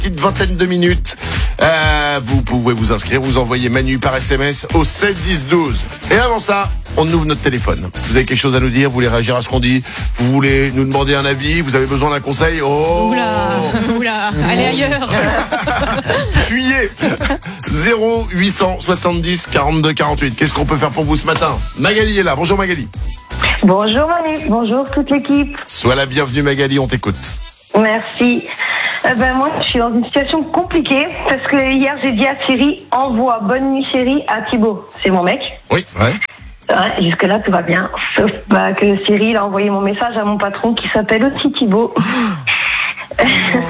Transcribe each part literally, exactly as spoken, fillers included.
petite vingtaine de minutes. Euh, vous pouvez vous inscrire, vous envoyez Manu par S M S au sept dix douze. Et avant ça, on ouvre notre téléphone. Vous avez quelque chose à nous dire, vous voulez réagir à ce qu'on dit, vous voulez nous demander un avis, vous avez besoin d'un conseil. Oh Oula, oula, allez ailleurs. Fuyez. Zéro huit cent soixante-dix quarante-deux quarante-huit. Qu'est-ce qu'on peut faire pour vous ce matin? Magali est là. Bonjour Magali. Bonjour Manu, bonjour toute l'équipe. Sois la bienvenue Magali, on t'écoute. Merci. Eh ben moi, je suis dans une situation compliquée parce que hier j'ai dit à Chérie, envoie bonne nuit chérie à Thibaut. C'est mon mec. Oui, ouais. Ouais, jusque là tout va bien. Sauf bah, que Chérie il a envoyé mon message à mon patron qui s'appelle aussi Thibaut. Oh.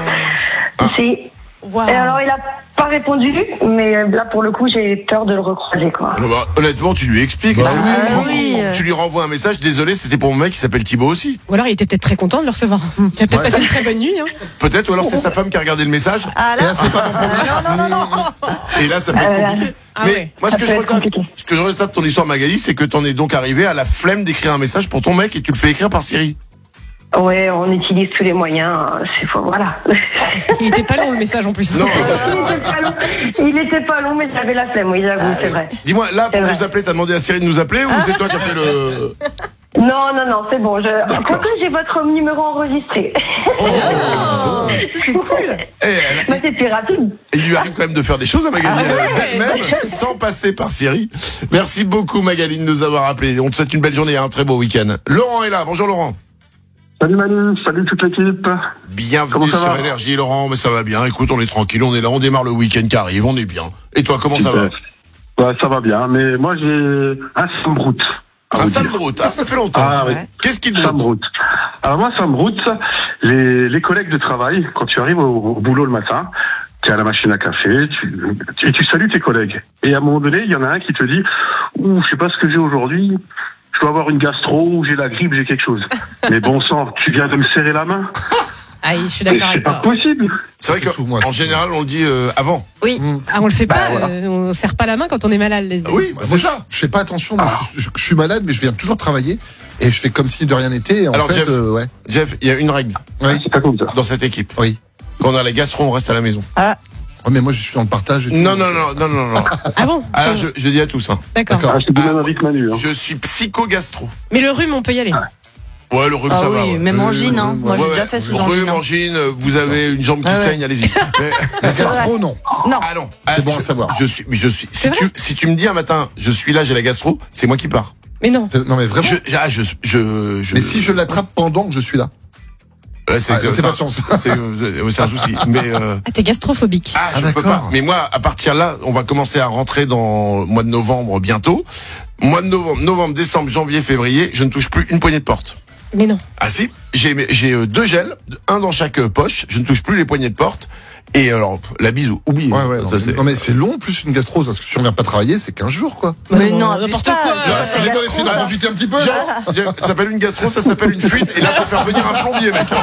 C'est... Wow. Et alors il a pas répondu, mais là pour le coup j'ai peur de le recroiser quoi. Ah bah, honnêtement tu lui expliques. Bah, tu, oui, oui. tu lui renvoies un message. Désolé, c'était pour mon mec qui s'appelle Thibaut aussi. Ou alors il était peut-être très content de le recevoir. Il a peut-être ouais. passé une très bonne nuit. Hein. Peut-être, ou alors c'est sa femme qui a regardé le message. Ah là, et là c'est pas mon problème. Non, non, non, non. Et là ça peut être euh, compliqué. Ah mais ouais. moi ce que, je regrette, ce que je regrette de ton histoire Magali, c'est que t'en es donc arrivé à la flemme d'écrire un message pour ton mec et tu le fais écrire par Siri. Ouais, on utilise tous les moyens, c'est faux, voilà. Il était pas long le message en plus. Non. Il était pas long, il était pas long mais j'avais la flemme, oui, j'avoue, c'est vrai. Dis-moi, là pour C'est nous vrai. appeler, t'as demandé à Siri de nous appeler ou c'est toi qui as fait le... Non, non, non, c'est bon. Je... Quoique j'ai votre numéro enregistré. Oh, Oh, ça, c'est cool. Et elle- Bah, c'est plus rapide. Et il lui arrive quand même de faire des choses à Magali Ah ouais. d'elle-même sans passer par Siri. Merci beaucoup Magali de nous avoir appelés. On te souhaite une belle journée et un très beau week-end. Laurent est là. Bonjour Laurent. Salut Manu, salut toute l'équipe. Bienvenue Comment ça sur va Énergie Laurent, mais ça va bien. Écoute, on est tranquille, on est là, on démarre le week-end qui arrive, on est bien. Et toi, comment ça va? Ouais, ça va bien, mais moi j'ai un Samrout. Un Samrout, ah ça fait longtemps. Ah oui. Qu'est-ce qui te Samrout. Alors moi Samrout, les, les collègues de travail, quand tu arrives au, au boulot le matin, tu es à la machine à café, tu, tu, et tu salues tes collègues. Et à un moment donné, il y en a un qui te dit, ouh, je sais pas ce que j'ai aujourd'hui. Je dois avoir une gastro, ou j'ai la grippe, j'ai quelque chose. Mais bon sang, tu viens de me serrer la main. Aïe, je suis Et d'accord c'est avec pas toi. possible. C'est vrai C'est fou, moi, qu'en c'est général, on le dit euh, avant. Oui. Ah, on le fait Bah, pas, voilà. euh, on serre pas la main quand on est malade. Les... Ah oui, Moi, c'est je, ça. je fais pas attention, moi, je, je- je suis malade, mais je viens toujours travailler et je fais comme si de rien n'était. et En Alors, fait, Jeff. euh, ouais. Jeff, il y a une règle Oui, C'est pas comme ça. dans cette équipe. oui. Quand on a la gastro, on reste à la maison. Oh, mais moi, je suis dans le partage. Et tout. Non, non, non, non, non, non. Ah bon? Alors, je, je dis à tous, hein. D'accord. D'accord. Ah, je te dis Ah, même avis que Manu. Hein. Je suis psycho-gastro. Mais le rhume, on peut y aller. Ouais, le rhume, Ah ça oui, va. Ouais. même Euh, angine, hein. Moi, Ouais, j'ai ouais. déjà fait sous Rhume, angine. hein. angine, vous avez une jambe qui Ah ouais. saigne, allez-y. Mais- La gastro, non. Non. Ah non. C'est Ah, bon à je- savoir. Je suis, mais je suis. Si C'est tu, si tu me dis un matin, je suis là, j'ai la gastro, c'est moi qui pars. Mais non. C'est- Non, mais vraiment. Je, ah, je, je, je- Mais si je l'attrape pendant que je suis là. Ouais, c'est, Ah, c'est non, pas de chance. C'est, euh, c'est un souci. Mais euh, Ah, t'es gastrophobique. ah, Ah, je peux d'accord. pas. Mais moi, à partir de là, on va commencer à rentrer dans le mois de novembre bientôt. Mois de novembre, novembre, décembre, janvier, février, je ne touche plus une poignée de porte. Mais non. Ah si, j'ai, j'ai euh, deux gels, un dans chaque euh, poche. Je ne touche plus les poignées de porte. Et alors, la bise, oublie. Ouais, ouais. Non, Ça, mais, c'est- non, mais c'est long, plus une gastro, parce que si on vient pas travailler, c'est quinze jours, quoi. Mais Bon, non, n'importe abuse quoi. pas, c'est pas J'ai gastro, essayé de ça. profiter un petit peu. Jeff, Jeff, ça s'appelle une gastro, ça s'appelle une fuite, et là, faut faire venir un plombier, mec.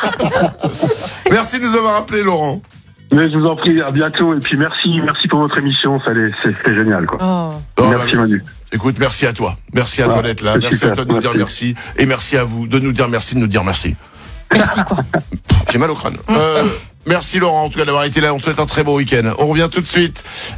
Merci de nous avoir appelé, Laurent. Mais je vous en prie, à bientôt. Et puis merci, merci pour votre émission. Ça, allait- c'est c'est génial, quoi. Oh. Oh, Merci bah, Manu. écoute, merci à toi. Merci à Ouais, toi d'être là. c'est Merci super, à toi de nous dire merci. Et merci à vous de nous dire merci, de nous dire merci. Merci, quoi. J'ai mal au crâne. Euh, merci Laurent, en tout cas, d'avoir été là. On te souhaite un très beau week-end. On revient tout de suite